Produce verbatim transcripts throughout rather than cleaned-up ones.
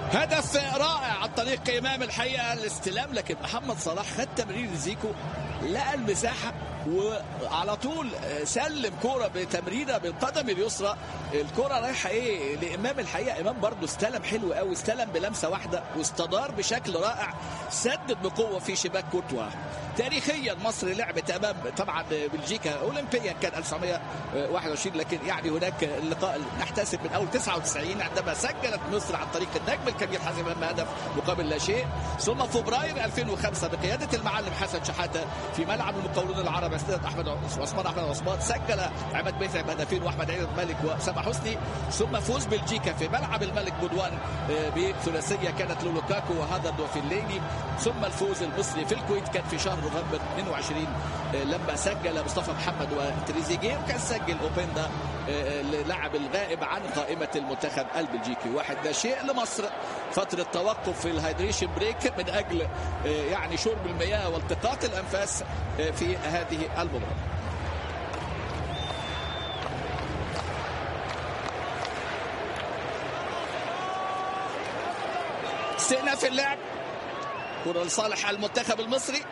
هدف رائع عن طريق إمام الحقيقة الاستلام، لكن محمد صلاح خد تمرير زيكو، لقى المساحة وعلى طول سلم كرة بتمريرة بالقدم اليسرى. الكرة رايحة ايه لإمام الحقيقة. إمام برضو استلم حلو قوي، استلم بلمسة واحدة واستدار بشكل رائع، سدد بقوة في شباك كورتوا. تاريخيا مصر لعبت امام طبعا بلجيكا اولمبيا كان ألف وتسعمائة وواحد وعشرين، لكن يعني هناك اللقاء نحتسب من اول تسعة وتسعين عندما سجلت مصر عن طريق النجم الكبير حازم امام هدف مقابل لا شيء. ثم فبراير ألفين وخمسة بقياده المعلم حسن شحاته في ملعب المقاولون العرب استاد احمد عثمان احمد عثمان سجل عماد متعب هدفين واحمد عيد الملك واسامه حسني. ثم فوز بلجيكا في ملعب الملك بدوان بثلاثيه كانت لولوكاكو وهذا الدوفيليني. ثم الفوز المصري في الكويت كان في شهر نوفمبر اثنين وعشرين لما سجل مصطفى محمد وتريزيجيه، وكان سجل اوبندا اللاعب الغائب عن قائمه المنتخب البلجيكي. واحد لا شيء لمصر. فتره توقف في الهايدريشن بريك من اجل يعني شرب المياه والتقاط الانفاس في هذه المباراه. استئناف اللعب، كرة لصالح المنتخب المصري.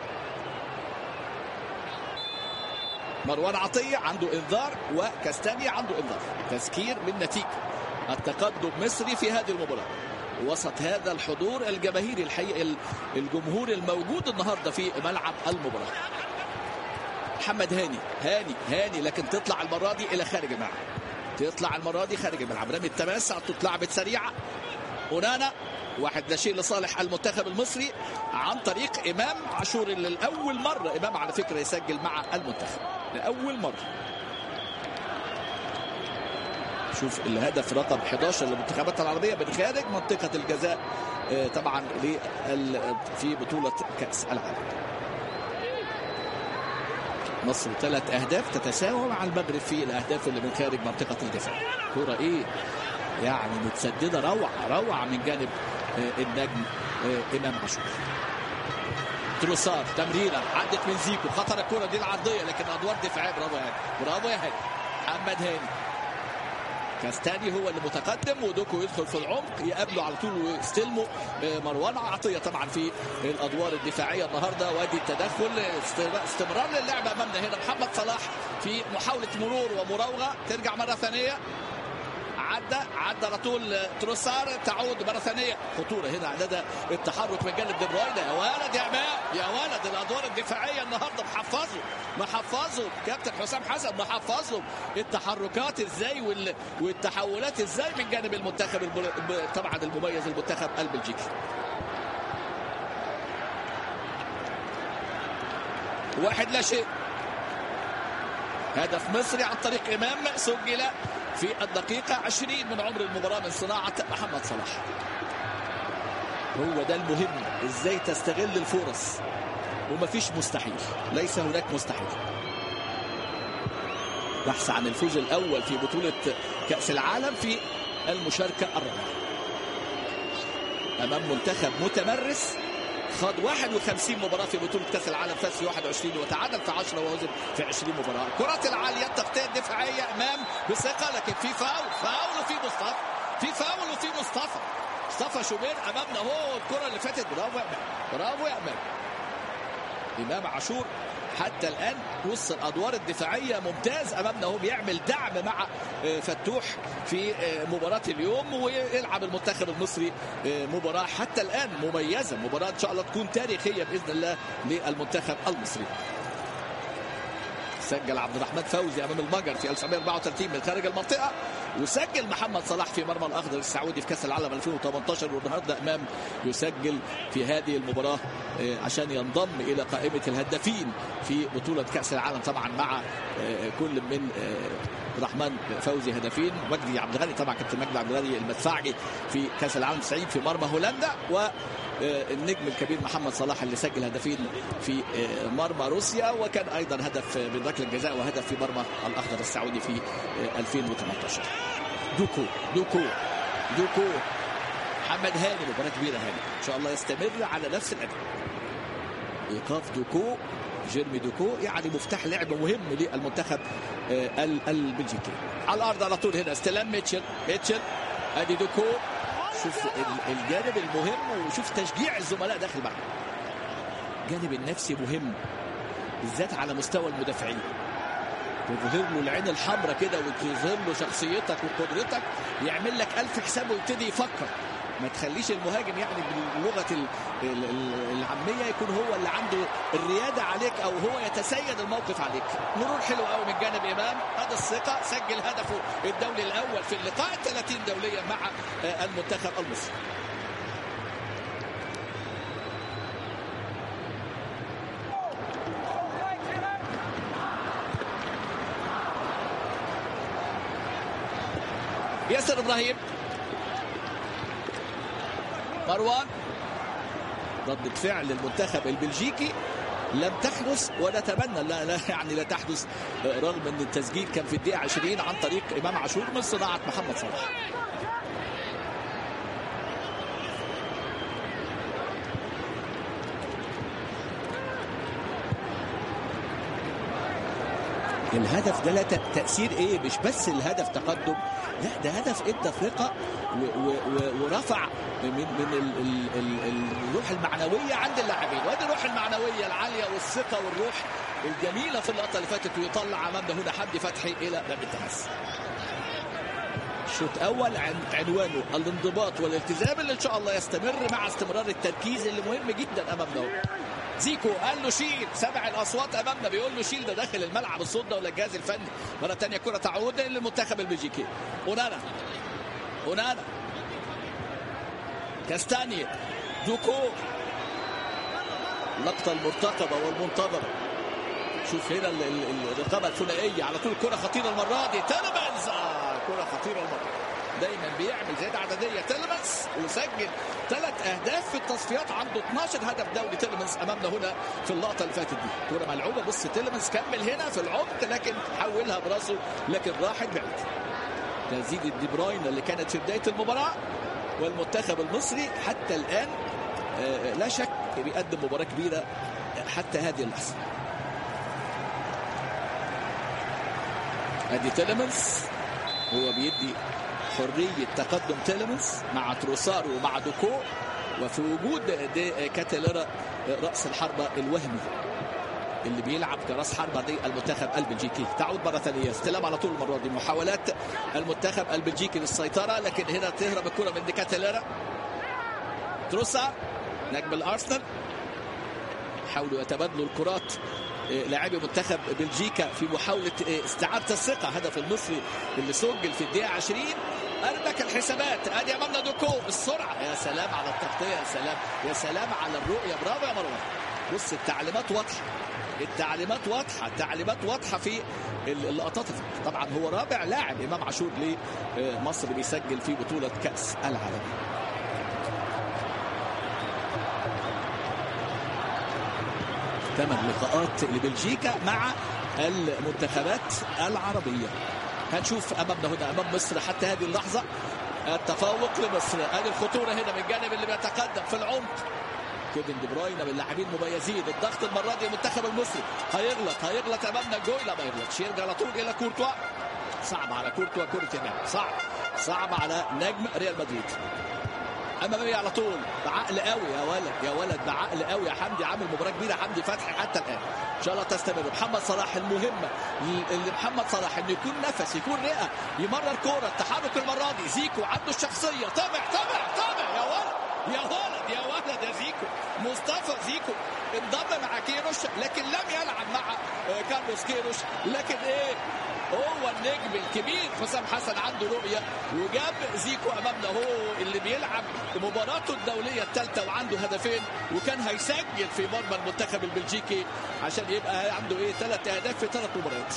مروان عطية عنده انذار وكاستانيا عنده انذار، تذكير بالنتيجة. التقدم مصري في هذه المباراة وسط هذا الحضور الجماهيري الحقيقي، الجمهور الموجود النهارده في ملعب المباراة. محمد هاني هاني هاني لكن تطلع المرة دي إلى خارج الملعب، تطلع المرة دي خارج الملعب. رمي التماس اتلعبت سريعة. أونانا واحد لا شيء لصالح المنتخب المصري عن طريق إمام عاشور اللي لأول مرة إمام على فكرة يسجل مع المنتخب لأول مرة. شوف الهدف رقم إحدى عشر للمنتخبات العربية من خارج منطقة الجزاء طبعا في بطولة كأس العالم. مصر ثلاث أهداف تتساوى مع المغرب في الأهداف اللي من خارج منطقة الجزاء. كرة إيه يعني متسددة روعة روعة من جانب النجم إمام عاشور. تروسار تمريرة عدت من زيكو، خطر الكرة دي العرضية لكن أدوار دفاعية. برافو يا هاني، برافو يا هاني. محمد هاني كاستاني هو اللي متقدم ودوكو يدخل في العمق يقابله على طول ويستلمه مروان عطية طبعا في الأدوار الدفاعية النهاردة. وادي التدخل استمرار للعبة أمامنا هنا. محمد صلاح في محاولة مرور ومراوغة، ترجع مرة ثانية، عدى عدى على طول تروسار، تعود مرة ثانية. خطورة هنا لدى التحرك من جانب دي بروين. يا ولد يا عماد يا ولد، الأدوار الدفاعية النهاردة محفظه محفظه كابتن حسام حسن، محفظه التحركات ازاي والتحولات ازاي من جانب المنتخب طبعا المميز المنتخب البلجيكي. واحد لا شيء. هدف مصري عن طريق إمام سجل في الدقيقة عشرين من عمر المباراة من صناعة محمد صلاح. هو ده المهم، ازاي تستغل الفرص، ومفيش مستحيل، ليس هناك مستحيل. بحث عن الفوز الأول في بطولة كأس العالم في المشاركة الرابعة أمام منتخب متمرس خاض واحد وخمسين مباراة في بطولة كأس العالم، فاز في واحد وعشرين وتعادل في عشرة وهزم في عشرين مباراة. كرة العالية التغطية الدفاعية أمام بثقة، لكن في فاول فاول وفي مصطفى في فاول وفي مصطفى مصطفى شوبير أمامنا. هو الكرة اللي فاتت. برافو يا أمام، برافو يا أمام. إمام عاشور حتى الآن وسط الأدوار الدفاعية ممتاز أمامنا، هو بيعمل دعم مع فتوح في مباراة اليوم، ويلعب المنتخب المصري مباراة حتى الآن مميزة، مباراة إن شاء الله تكون تاريخية بإذن الله للمنتخب المصري. سجل عبد الرحمن فوزي امام المجر في ألف وتسعمائة وأربعة وثلاثين من خارج المنطقه، وسجل محمد صلاح في مرمى الاخضر السعودي في كاس العالم ألفين وثمانية عشر. والنهارده امام يسجل في هذه المباراه عشان ينضم الى قائمه الهدافين في بطوله كاس العالم، طبعا مع كل من الرحمن فوزي هدفين، مجدي عبد الغني طبعا كابتن مجدي عبد الغني المدفعي في كاس العالم تسعين في مرمى هولندا، والنجم الكبير محمد صلاح اللي سجل هدفين في مرمى روسيا، وكان ايضا هدف من ركله الجزاء وهدف في مرمى الاخضر السعودي في ألفين وثمانية عشر. دوكو دوكو دوكو محمد هاني، مباراه كبيره هاني ان شاء الله يستمر على نفس الاداء. ايقاف دوكو جيرمي دوكو يعني مفتاح لعب مهم للمنتخب البلجيكي. على الارض على طول هنا استلام ميتشل ميتشل ادي دوكو شوف الجانب المهم وشوف تشجيع الزملاء داخل الملعب. الجانب النفسي مهم بالذات على مستوى المدافعين، تظهر له العين الحمراء كده وتظهر له شخصيتك وقدرتك، يعمل لك ألف حساب ويبتدي يفكر. ما تخليش المهاجم يعني باللغة العامية يكون هو اللي عنده الريادة عليك أو هو يتسيد الموقف عليك. مرور حلو قوي من جانب إمام، هذا الثقة، سجل هدفه الدولي الأول في اللقاء الثلاثين دوليا مع المنتخب المصري. ياسر إبراهيم، مروان، ردة فعل المنتخب البلجيكي لم تحدث ونتمنى لا, لا يعني لا تحدث، رغم ان التسجيل كان في الدقيقة عشرين عن طريق امام عاشور من صناعة محمد صلاح. الهدف ده لا تأثير ايه، مش بس الهدف تقدم، لا ده هدف ادى ثقة ورفع من من ال ال ال الروح المعنوية عند اللاعبين. وادي الروح المعنوية العالية والثقة والروح الجميلة في اللقطة اللي فاتت، ويطلع امامنا هنا حمدي فتحي الى باب التماس. شوط اول عنوانه الانضباط والالتزام اللي ان شاء الله يستمر مع استمرار التركيز اللي مهم جدا امامنا. زيكو قال له شيل، سمع الاصوات امامنا بيقول له شيل، ده داخل الملعب الصوت ده ولا الجهاز الفني. مره ثانيه كره تعود للمنتخب البلجيكي. اونانا اونانا كاستاني دوكو، اللقطه المرتقبه والمنتظره. شوف هنا الرقابه الثنائيه على طول. كره خطيره المره دي، تيلمانز، كره خطيره المره، دايما بيعمل زياده عدديه تيلمانز، وسجل ثلاث اهداف في التصفيات، عنده اثناشر هدف دولي تيلمانز امامنا هنا في اللقطه اللي فاتت دي. كره ملعوبه، بص تيلمانز كمل هنا في العمق لكن حولها براسه لكن راحت بعيد. تزيد دي بروين اللي كانت في بدايه المباراه، والمنتخب المصري حتى الان لا شك بيقدم مباراه كبيره حتى هذه اللحظه. ادي تيلمانز هو بيدي حرية تقدم تيلمانز مع تروسار ومع دوكو، وفي وجود دي كاتيليرا رأس الحربة الوهمي اللي بيلعب كراس حربة دي المنتخب البلجيكي. تعود مرة ثانية، استلام على طول المرة دي، محاولات المنتخب البلجيكي للسيطرة لكن هنا تهرب الكرة من دي كاتيليرا. تروسار نجم الأرسنال، حاولوا يتبادلوا الكرات لاعبي منتخب بلجيكا في محاولة استعادة الثقة. هدف المصري اللي سجل في الدقيقة عشرين أربك الحسابات. ادي امامنا دوكو السرعة، يا سلام على التغطية، يا سلام يا سلام على الرؤية، برافو يا مروان. بص التعليمات واضحة، التعليمات واضحة، التعليمات واضحة في اللقطات. طبعا هو رابع لاعب امام عاشور لمصر بيسجل في بطولة كأس العالم. ثمان لقاءات لبلجيكا مع المنتخبات العربية. هنشوف امامنا هنا امام مصر حتى هذه اللحظة التفوق لمصر. هذه الخطورة هنا من الجانب اللي بيتقدم في العمق. كيفن دي بروين من اللاعبين مميزين. الضغط المرة دي المنتخب المصري هيغلط هيغلط امامنا جوي، لا ما يغلطش، يرجع على طول الى كورتوا. صعب على كورتوا كرة امام، صعب صعب على نجم ريال مدريد. اماميه على طول بعقل قوي يا ولد يا ولد، بعقل قوي يا حمدي، عامل مباراه كبيره حمدي فتحي حتى الان. ان شاء الله تستمر. محمد صلاح المهمه اللي محمد صلاح انه يكون نفس، يكون رئه، يمرر كوره، التحرك المره دي. زيكو عنده الشخصيه، تابع تابع تابع يا ولد يا ولد يا ولد يا زيكو. مصطفى زيكو انضم مع كيروش لكن لم يلعب مع كارلوس كيروش، لكن ايه هو النجم الكبير حسام حسن عنده رؤية وجاب زيكو امامنا، هو اللي بيلعب مباراته الدولية الثالثة وعنده هدفين، وكان هيسجل في مرمى المنتخب البلجيكي عشان يبقى عنده ايه ثلاث اهداف في ثلاث مباريات.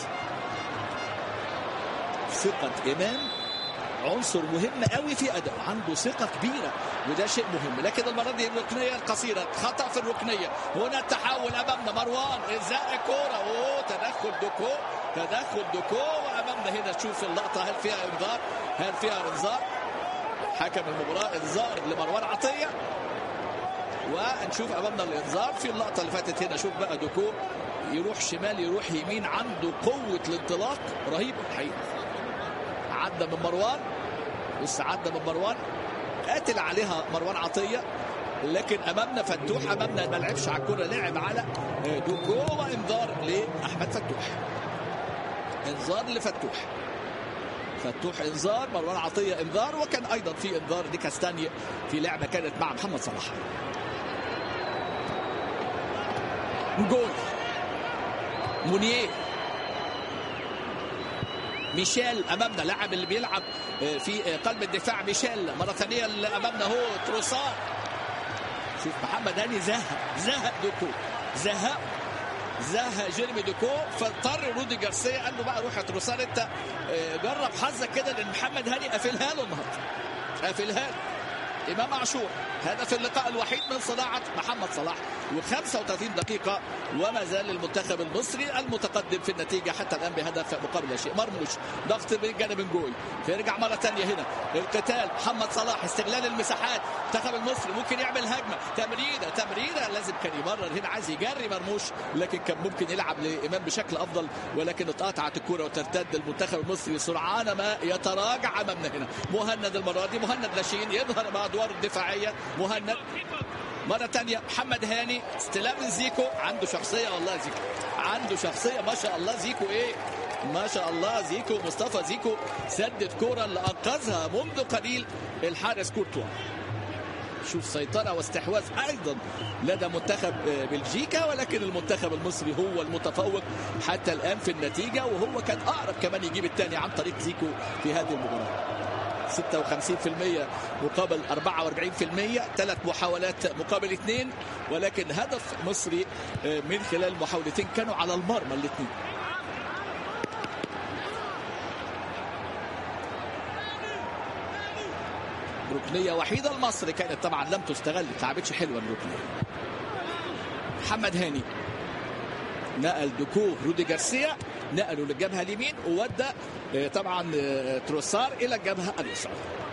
ثقة امام عنصر مهم قوي في اداء، عنده ثقة كبيرة وده شيء مهم. لكن المرة دي الركنية القصيرة، خطأ في الركنية. هنا التحول امامنا، مروان ازاء الكورة، اوه تدخل دوكو، تدخل دوكو. وامامنا هنا تشوف اللقطة، هل فيها انذار؟ هل فيها انذار؟ حكم المباراة انذار لمروان عطية، ونشوف امامنا الانذار في اللقطة اللي فاتت. هنا شوف بقى دوكو يروح شمال يروح يمين، عنده قوة الانطلاق رهيبة الحقيقة. عدى من مروان، بص عدى من مروان قاتل عليها مروان عطيه، لكن امامنا فتوح، امامنا ما لعبش على الكره، لعب على دوكو، وانذار لاحمد فتوح. انذار لفتوح. فتوح انذار، مروان عطيه انذار، وكان ايضا في انذار لكاستاني في لعبه كانت مع محمد صلاح. جول مونيه. ميشيل امامنا، لاعب اللي بيلعب في قلب الدفاع. ميشيل مره ثانيه امامنا هو تروسار. شوف محمد هاني زهق زهق دوكو، زهق زهق جيرمي دوكو، فاضطر رودي جارسيا قال له بقى روح يا تروسار انت جرب حظك كده، لان محمد هاني قافلها له النهارده، قافلها له. امام عاشور هدف اللقاء الوحيد من صناعه محمد صلاح، وخمسة وثلاثين دقيقه وما زال المنتخب المصري المتقدم في النتيجه حتى الان بهدف مقابل لا شيء. مرموش ضغط من جانب جوي، فيرجع مره ثانيه هنا القتال. محمد صلاح استغلال المساحات، المنتخب المصري ممكن يعمل هجمه، تمريره تمريره لازم كان يمرر هنا، عايز يجري مرموش، لكن كان ممكن يلعب لامام بشكل افضل، ولكن اتقطعت الكره وترتد المنتخب المصري سرعان ما يتراجع امامنا. هنا مهند المره دي، مهند لاشين يظهر مع ادوار الدفاعيه. مهند مرة تانية، محمد هاني استلام من زيكو، عنده شخصية والله زيكو، عنده شخصية ما شاء الله. زيكو ايه ما شاء الله، زيكو مصطفى زيكو سدد كرة اللي انقذها منذ قليل الحارس كورتوا. شوف سيطرة واستحواذ ايضا لدى منتخب بلجيكا، ولكن المنتخب المصري هو المتفوق حتى الان في النتيجة، وهو كان اقرب كمان يجيب الثاني عن طريق زيكو في هذه المباراة. ستة وخمسين بالمئة مقابل أربعة وأربعين بالمئة، ثلاث محاولات مقابل اثنين، ولكن هدف مصري من خلال محاولتين كانوا على المرمى الاثنين. ركنية وحيدة المصري كانت طبعا لم تستغل، ما لعبتش حلوة الركنية. محمد هاني نقل دوكو رودي جارسيا، نقلوا للجبهة اليمين، وودى طبعا تروسار الى الجبهه اليسرى.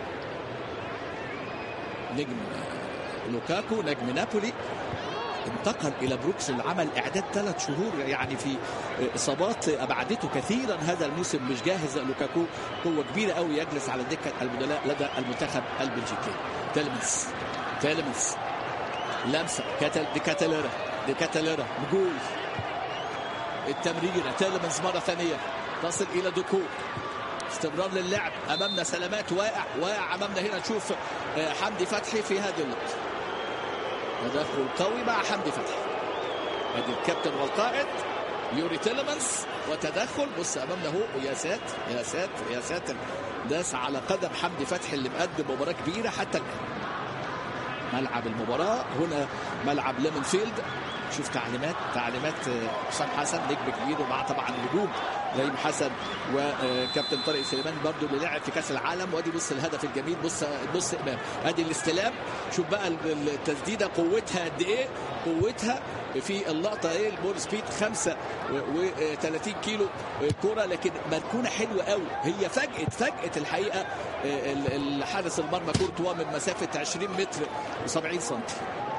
نجم لوكاكو نجم نابولي انتقل الى بروكسل، عمل اعداد ثلاث شهور يعني في اصابات ابعدته كثيرا هذا الموسم، مش جاهز. لوكاكو قوه كبيره قوي يجلس على دكه البدلاء لدى المنتخب البلجيكي. تيلمنز تيلمنز لمسه كاتل دي كاتاليرا دي كاتاليرا بجول التمريره. تيلمنز مره ثانيه تصل الى دوكو، استمرار للعب امامنا. سلامات واقع واقع امامنا. هنا نشوف حمدي فتحي في هذه اللقطه، تدخل قوي مع حمدي فتحي، ادي الكابتن والقائد يوري تيلمنز، وتدخل. بص امامنا هو، يا ساتر يا ساتر يا ساتر، داس على قدم حمدي فتحي اللي مقدم مباراه كبيره حتى الان. ملعب المباراه هنا ملعب ليمونفيلد. شوف تعليمات تعليمات حسام حسن نجم كبير، ومع طبعا نجوم ريم حسن وكابتن طارق سليمان برضو اللي لعب في كاس العالم. وادي بص الهدف الجميل، بص بص امام، ادي الاستلام. شوف بقى التسديده قوتها قد ايه، قوتها في اللقطه ايه، البول سبيد خمسة وثلاثين كيلو كره، لكن مركونه حلوه قوي. هي فاجئت فاجئت الحقيقه الحارس المرمى كورتوا من مسافه عشرين متر وسبعين سنتي.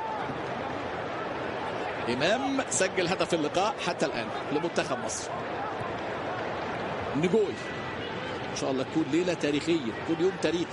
إمام سجل هدف اللقاء حتى الآن لمنتخب مصر. نجوي إن شاء الله تكون ليلة تاريخية، كل يوم تاريخي.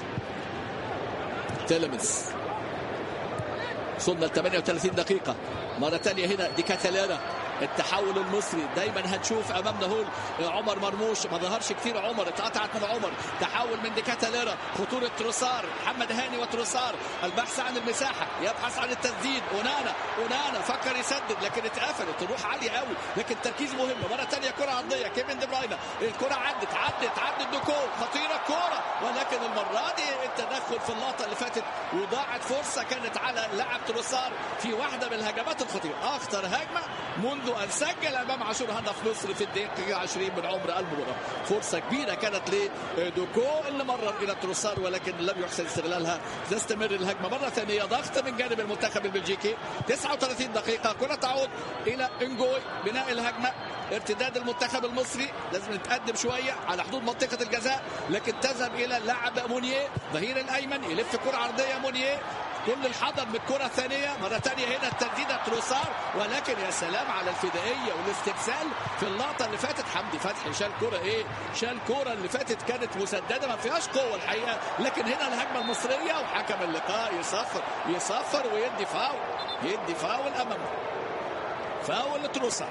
تيلمنز وصلنا ل ثمانية وثلاثين دقيقة مرة ثانية. هنا دي كاتاليرا، التحول المصري دايما هتشوف امامنا هول عمر مرموش، ما ظهرش كتير عمر، اتقطعت من عمر. تحول من دي كاتاليرا، خطوره تروسار، محمد هاني وتروسار، البحث عن المساحه، يبحث عن التسديد. اونانا اونانا فكر يسدد لكن اتقفلت، تروح عاليه قوي، لكن تركيز مهم. مره ثانيه كره عرضيه، كيفن دي بروين، الكره عدت عدت عدت دوكو، خطيره الكره، ولكن المره دي التدخل في اللقطه اللي فاتت، وضاعت فرصه كانت على لاعب تروسار في واحده من الهجمات الخطيره. اخطر هجمه منذ أن سجل أمام عاشور هدف مصر في الدقيقة عشرين من عمر المباراة. فرصة كبيرة كانت لدوكو اللي مرر إلى تروسار، ولكن لم يحسن استغلالها. تستمر الهجمة مرة ثانية، ضغط من جانب المنتخب البلجيكي. تسعة وثلاثين دقيقة، كرة تعود إلى انجوي، بناء الهجمة، ارتداد المنتخب المصري. لازم نتقدم شوية على حدود منطقة الجزاء، لكن تذهب إلى لاعب مونيه ظهير الأيمن، يلف كرة عرضية. مونيه كل الحذر من الكره الثانيه مره ثانيه. هنا التسديده تروسار، ولكن يا سلام على الفدائيه والاسترسال في اللقطه اللي فاتت. حمدي فتحي شال كره ايه شال كره اللي فاتت كانت مسدده ما فيهاش قوه الحقيقه، لكن هنا الهجمه المصريه وحكم اللقاء يصفر يصفر ويدي فاول يدي فاول امامه، فاول تروسار.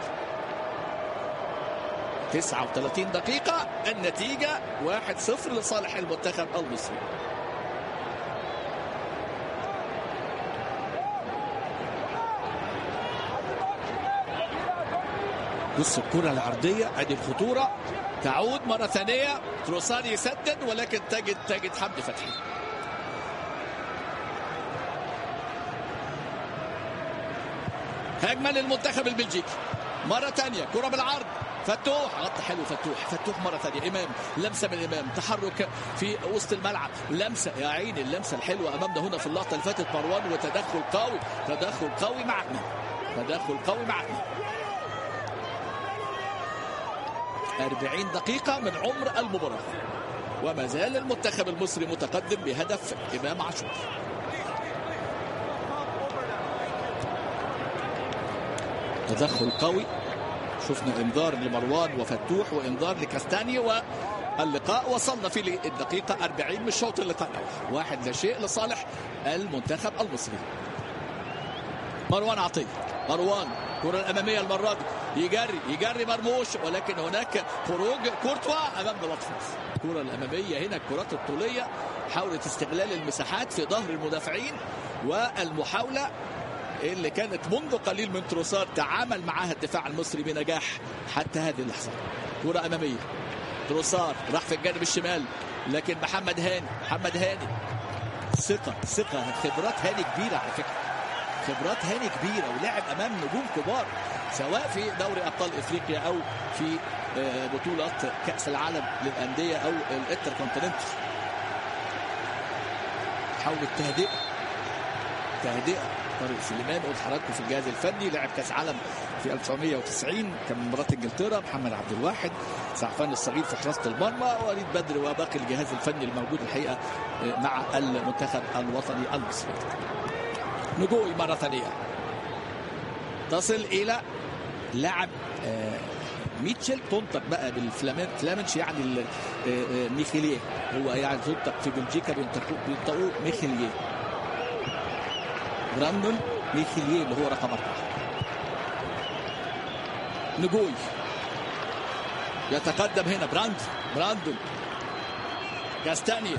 تسعة وثلاثين دقيقة النتيجة واحد صفر لصالح المنتخب المصري. بص الكرة العرضية ادي الخطورة، تعود مرة ثانية تروسار يسدد، ولكن تجد تجد حمدي فتحي. هجمة للمنتخب البلجيكي مرة ثانية، كرة بالعرض فتوح غطى حلو فتوح فتوح مرة ثانية. إمام لمسة من إمام، تحرك في وسط الملعب، لمسة يا عيني اللمسة الحلوة أمامنا هنا في اللقطة اللي فاتت. مروان وتدخل قوي تدخل قوي مع إمام تدخل قوي مع إمام. أربعين دقيقة من عمر المباراة وما زال المنتخب المصري متقدم بهدف إمام عاشور. تدخل قوي، شفنا انذار لمروان وفتوح وانذار لكاستاني، واللقاء وصلنا في الدقيقة أربعين من الشوط اللقاء واحد لا شيء لصالح المنتخب المصري. مروان عطية مروان كرة الأمامية المرة دي يجري يجري مرموش، ولكن هناك خروج كورتوا أمام لطفي. الكرة الأمامية هنا الكرات الطولية حاولت استغلال المساحات في ظهر المدافعين، والمحاولة اللي كانت منذ قليل من تروسار تعامل معها الدفاع المصري بنجاح حتى هذه اللحظة. كرة أمامية تروسار راح في الجانب الشمال، لكن محمد هاني محمد هاني ثقة ثقة خبرات هاني كبيرة على فكرة، خبرات هاني كبيرة ولعب أمام نجوم كبار سواء في دوري أبطال إفريقيا أو في بطولة كأس العالم للأندية أو الانتركونتيننتال. حاول التهدئة تهدئة طارق سليمان قلت حضراتكم في الجهاز الفني، لعب كاس عالم في ألف وتسعمائة وتسعين كان من مباراه انجلترا. محمد عبد الواحد سعفان الصغير في حراسه المرمى، وليد بدر وباقي الجهاز الفني الموجود الحقيقه مع المنتخب الوطني المصري. نجوي مره ثانيه تصل الى لاعب ميتشل، تنطق بقى بالفلامنش يعني ميخيليه، هو يعني تنطق في بلجيكا بينطقوه ميخيليه، براندون ميخيليه اللي هو رقم أربعة. نجوي يتقدم هنا براند براندون كاستانيا،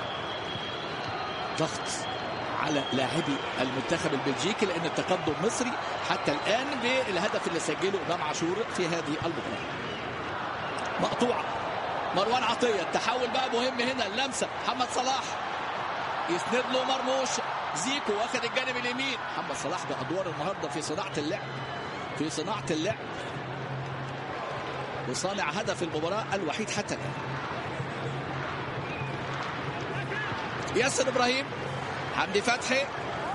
ضغط على لاعبي المنتخب البلجيكي لأن التقدم مصري حتى الآن بالهدف اللي سجله إمام عاشور في هذه المباراة. مقطوعة مروان عطية، التحول بقى مهم هنا، اللمسة محمد صلاح يسند له مرموش، زيكو واخد الجانب اليمين. محمد صلاح بأدوار النهارده في صناعة اللعب في صناعة اللعب وصانع هدف المباراة الوحيد حتى الآن. ياسر إبراهيم حمدي فتحي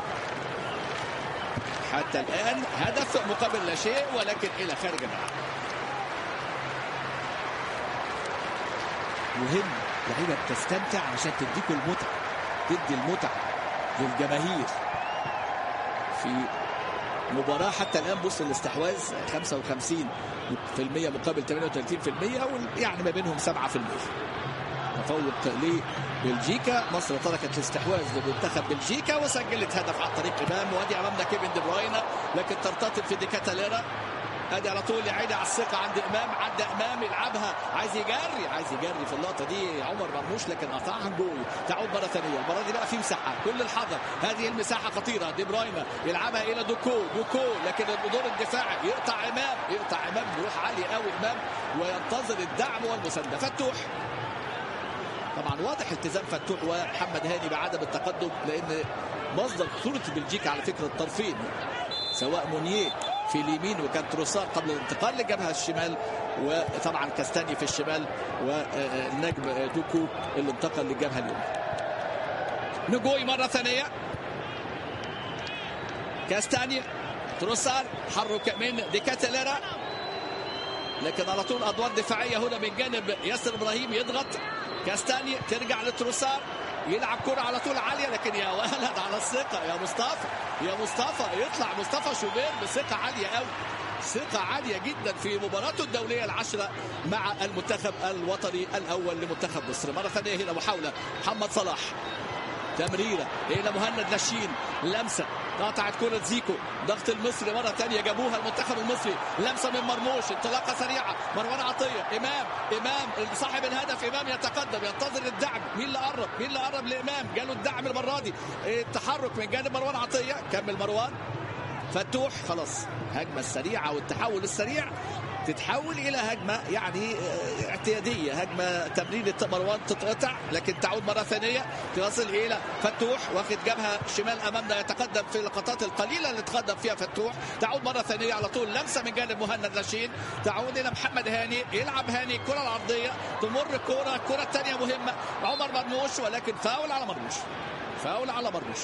حتى الآن هدف مقابل لا شيء، ولكن إلى خارج الملعب. مهم لعيبة بتستمتع عشان تديكوا المتعة، تدي المتعة للجماهير في مباراة حتى الآن. بص الاستحواذ خمسة وخمسين بالمئة مقابل ثمانية وثلاثين بالمئة، يعني ما بينهم سبعة بالمئة تفوق لبلجيكا. مصر تركت الاستحواذ لمنتخب بلجيكا وسجلت هدف عن طريق امام، وادي امامنا كيفن دي بروين، لكن ترتطم في ديكاتاليرا. ادي على طول يعيد على الثقه عند امام، عدى امام يلعبها، عايز يجري عايز يجري في اللقطه دي عمر مرموش، لكن قطعها جول. تعود مره ثانيه، المره دي بقى في مساحه، كل الحذر، هذه المساحه خطيره. دي بروين يلعبها الى دوكو دوكو لكن الدور الدفاعي يقطع امام يقطع امام بيروح عالي قوي امام وينتظر الدعم والمسانده. فتوح طبعا واضح التزام فتوح ومحمد هاني بعدم التقدم، لان مصدر خطوره بلجيكا على فكره الطرفين، سواء مونيه في اليمين وكان تروسار قبل الانتقال لجبهه الشمال، وطبعا كاستاني في الشمال، والنجم دوكو اللي انتقل للجبهه اليمين. نجوي مره ثانيه، كاستاني تروسار، تحرك من ديكاتاليرا، لكن على طول ادوار دفاعيه هنا من جانب ياسر ابراهيم، يضغط كاستاني، ترجع لتروسار، يلعب كرة على طول عالية، لكن يا ولد على الثقة يا مصطفى، يا مصطفى يطلع مصطفى شوبير بثقة عالية قوي، ثقة عالية جدا في مباراته الدولية العشرة مع المنتخب الوطني الأول لمنتخب مصر. مرة ثانية هنا محاولة محمد صلاح، تمريرة إلى مهند لاشين، لمسة قطعت كرة زيكو، ضغط المصري مرة ثانية جابوها المنتخب المصري، لمسة من مرموش، انطلاقة سريعة، مروان عطية، إمام إمام صاحب الهدف، إمام يتقدم ينتظر الدعم، مين اللي قرب؟ مين اللي قرب لإمام؟ جاله الدعم المرة دي، التحرك من جانب مروان عطية، كمل مروان فتوح، خلاص هجمة السريعة والتحول السريع تتحول إلى هجمة يعني اعتيادية، هجمة تمرير مروان تتقطع لكن تعود مرة ثانية تصل إلى فتوح، واخد جبهة شمال أمامنا يتقدم في اللقطات القليلة اللي تقدم فيها فتوح، تعود مرة ثانية على طول لمسة من جانب مهند لاشين، تعود إلى محمد هاني، يلعب هاني الكرة العرضية، تمر الكرة، الكرة الثانية مهمة عمر مرموش، ولكن فاول على مرموش، فاول على مرموش.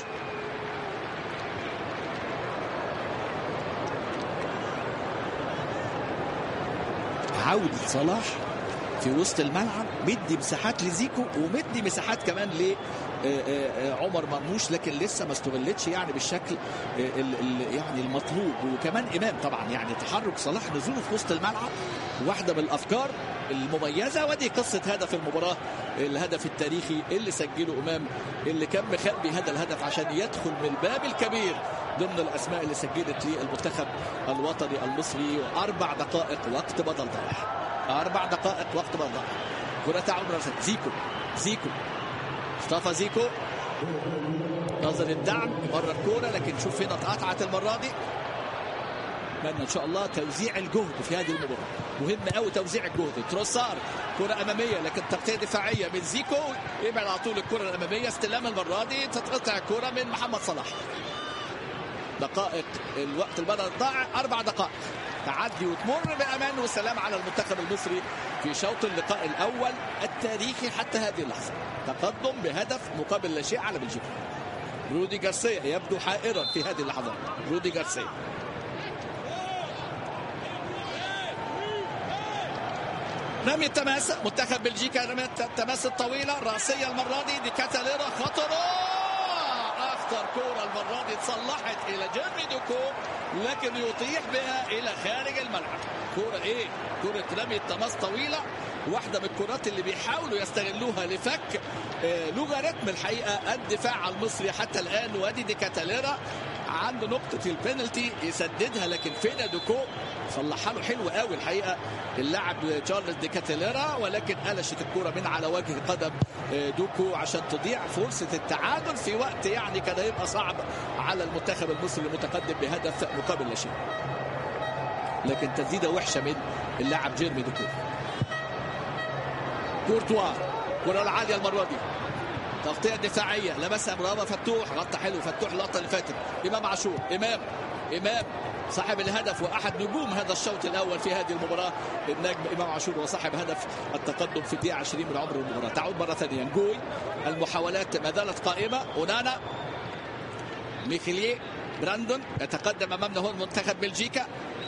عودة صلاح في وسط الملعب، مدي مساحات لزيكو ومدي مساحات كمان لعمر مرموش، لكن لسه ما استغلتش يعني بالشكل يعني المطلوب. وكمان إمام طبعا يعني تحرك صلاح نزوله في وسط الملعب واحدة من الأفكار المميزة، ودي قصة هدف المباراة، الهدف التاريخي اللي سجله إمام اللي كان مخبي هذا الهدف عشان يدخل من الباب الكبير ضمن الأسماء اللي سجلت للمنتخب الوطني المصري. أربع دقائق وقت بدل ضائع، أربع دقائق وقت بدل ضائع. كرة تعود زيكو، زيكو مصطفى زيكو نظر الدعم مرة الكرة، لكن شوف هنا اتقطعت المرة دي. أتمنى إن شاء الله توزيع الجهد في هذه المباراة، مهم قوي توزيع الجهد. تروسار كرة أمامية لكن تغطية دفاعية من زيكو، يبعد على طول الكرة الأمامية، استلام المرة دي تتقطع الكرة من محمد صلاح. دقائق الوقت البدل الضائع أربع دقائق، تعدي وتمر بأمان وسلام على المنتخب المصري في شوط اللقاء الأول التاريخي حتى هذه اللحظة. تقدم بهدف مقابل لا شيء على بلجيكا. رودي جارسيا يبدو حائرا في هذه اللحظات، رودي جارسيا رمي التماس، منتخب بلجيكا رمي التماس الطويلة رأسية المرة دي، دي كاتاليرا خطرة، أخطر كورة المرة دي تصلحت إلى جيرمي دوكو لكن يطيح بها إلى خارج الملعب. كورة إيه؟ كورة رمي التماس طويلة، واحدة من الكرات اللي بيحاولوا يستغلوها لفك آه لوغاريتم الحقيقة الدفاع المصري حتى الآن. وادي دي كاتاليرا عنده نقطة البينالتي يسددها، لكن فين دوكو صلحها له حلو قوي الحقيقة اللاعب تشارلز دي كاتاليرا، ولكن قلشت الكرة من على وجه قدم دوكو عشان تضيع فرصة التعادل في وقت يعني كان هيبقى صعب على المنتخب المصري المتقدم بهدف مقابل لا شيء. لكن تسديدة وحشة من اللاعب جيرمي دوكو. كورتوا كرة العالية المرة دي، تغطية دفاعية لمسها برافو فتوح، غطى حلو فتوح اللقطة اللي فاتت. إمام عاشور، إمام إمام صاحب الهدف واحد نجوم هذا الشوط الاول في هذه المباراه، النجم امام عاشور وصاحب هدف التقدم في الدقيقه عشرين من عمر المباراه. تعود مره ثانيه نجوي، المحاولات ما زالت قائمه. اونانا، ميخيليه، براندون يتقدم امامنا هو المنتخب بلجيكا.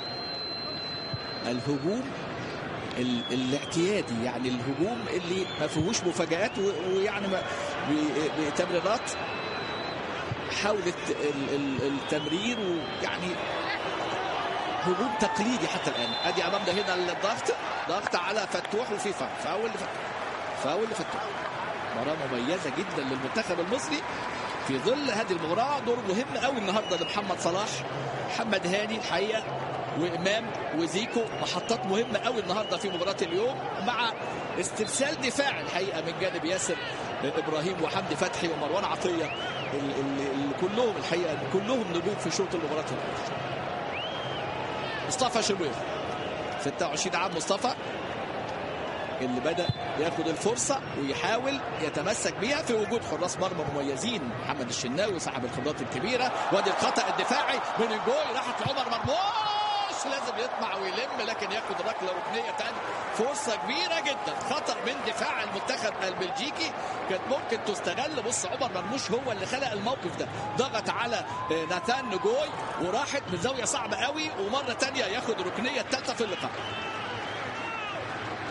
الهجوم الاعتيادي يعني الهجوم اللي ما فيهوش مفاجآت ويعني بتمريرات حاولت التمرير ويعني هجوم تقليدي حتى الان. ادي امامنا هنا الضغط، ضغط على فتوح وفي فاول، فاول لفتوح، فاول لفتوح. مباراه مميزه جدا للمنتخب المصري في ظل هذه المباراه. دور مهم قوي النهارده لمحمد صلاح، محمد هاني الحقيقه وامام وزيكو، محطات مهمه قوي النهارده في مباراه اليوم، مع استرسال دفاع الحقيقه من جانب ياسر ابراهيم وحمدي فتحي ومروان عطيه، اللي كلهم الحقيقه كلهم نجوم في شوط المباراه الأول. مصطفى شوبير ستة وعشرين عام، مصطفى اللي بدأ ياخد الفرصة ويحاول يتمسك بيها في وجود حراس مرمى مميزين، محمد الشناوي صاحب الخبرات الكبيرة. وادي الخطأ الدفاعي من الجول، راحت لعمر مرموش، لازم يطمع ويلم لكن ياخد ركلة ركنية تاني. فرصة كبيرة جدا، خطأ من دفاع المنتخب البلجيكي كانت ممكن تستغل. بص عمر مرموش هو اللي خلق الموقف ده، ضغط على ناتان نجوي وراحت من زاوية صعبة قوي، ومرة تانية ياخد ركنية الثالثة في اللقاء.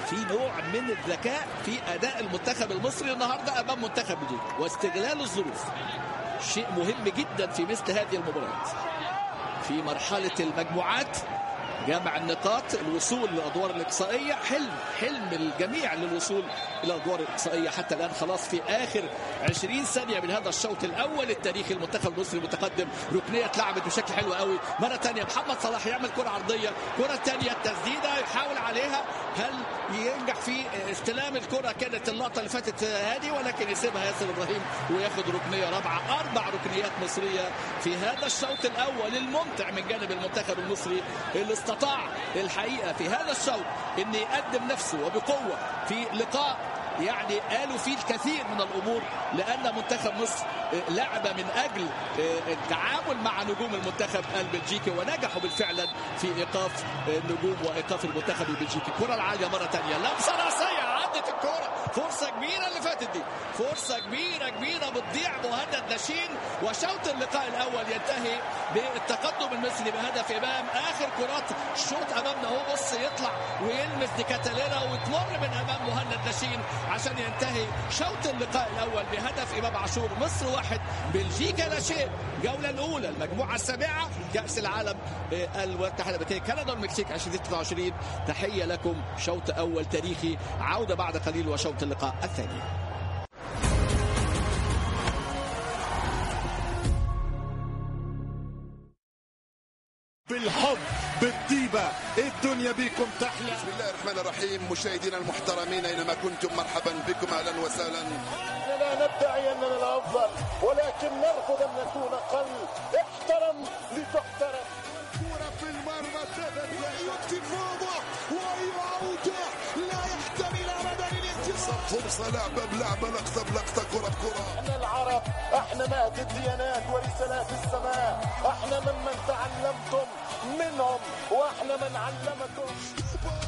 في نوع من الذكاء في اداء المنتخب المصري النهارده امام منتخب بلجيكا واستغلال الظروف، شيء مهم جدا في مثل هذه المباريات. في مرحله المجموعات جمع النقاط، الوصول للادوار الاقصائيه، حلم حلم الجميع للوصول الى الادوار الاقصائيه. حتى الان خلاص في اخر عشرين ثانيه من هذا الشوط الاول التاريخي المنتخب المصري متقدم. ركنيه اتلعبت بشكل حلو قوي مره ثانيه، محمد صلاح يعمل كره عرضيه، كره ثانيه التسديده يحاول عليها، هل ينجح في استلام الكره؟ كانت اللقطه اللي فاتت هذه ولكن يسيبها ياسر ابراهيم وياخد ركنيه رابعه. اربع ركنيات مصريه في هذا الشوط الاول الممتع من جانب المنتخب المصري اللي استطاع الحقيقه في هذا الشوط ان يقدم نفسه وبقوه في لقاء يعني قالوا فيه الكثير من الامور، لان منتخب مصر لعب من اجل التعامل مع نجوم المنتخب البلجيكي ونجحوا بالفعل في ايقاف النجوم وايقاف المنتخب البلجيكي. الكره العاليه مره ثانيه، لمسه راسيه، عدت الكره، فرصه كبيره اللي فاتت دي، فرصه كبيره كبيره بتضيع. مهند لاشين وشوط اللقاء الاول ينتهي بالتقدم المصري بهدف امام. اخر كرات الشوط امامنا اهو، بص يطلع ويلمس دي كاتالينا وتمر من امام مهند لاشين عشان ينتهي شوط اللقاء الاول بهدف امام عاشور. مصر واحد بلجيكا لا شيء. الجوله الاولى المجموعه السابعه كاس العالم المتحده الامريكيه كندا والمكسيك ألفين وستة وعشرين. تحيه لكم، شوط اول تاريخي، عوده بعد قليل وشوط اللقاء الثاني. بالحب بالطيبة الدنيا بكم تحلى. بسم الله الرحمن الرحيم. مشاهدينا المحترمين اينما كنتم مرحبا بكم، اهلا وسهلا. لا ندعي اننا الافضل ولكن نرفض ان نكون اقل. احترم لتحترم. كرة في المرمى يكتب فوضى ويعود، لا يحتمل ابدا الانتصار. فرصة لعبة بلعبة، لقطة بلقطة، كرة بكرة. احنا العرب، احنا مهد الديانات ورسالات السماء، احنا ممن تعلمتم منهم واحنا من علمكم.